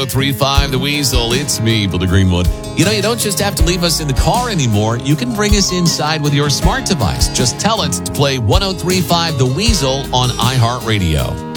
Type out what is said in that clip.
1035 The Weasel. It's me, Bill the Greenwood. You know, you don't just have to leave us in the car anymore. You can bring us inside with your smart device. Just tell it to play 1035 The Weasel on iHeartRadio.